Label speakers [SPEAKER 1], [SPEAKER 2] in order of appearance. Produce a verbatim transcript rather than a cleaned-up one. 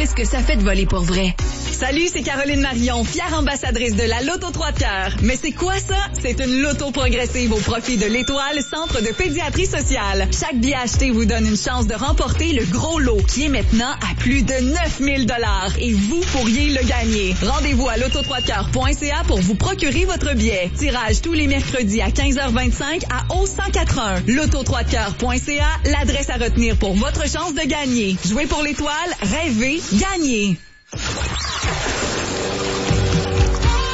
[SPEAKER 1] ce que ça fait de voler pour vrai.
[SPEAKER 2] Salut, c'est Caroline Marion, fière ambassadrice de la Loto trois de cœur. Mais c'est quoi ça? C'est une loto progressive au profit de l'Étoile, Centre de pédiatrie sociale. Chaque billet acheté vous donne une chance de remporter le gros lot, qui est maintenant à plus de neuf mille dollars. Et vous pourriez le gagner. Rendez-vous à loto trois de cœur point c a pour vous procurer votre billet. Tirage tous les mercredis à quinze heures vingt-cinq à onze cent quatre-vingts. loto trois de cœur point c a, l'adresse à retenir pour votre chance de gagner. Jouez pour l'Étoile, rêvez, gagnez.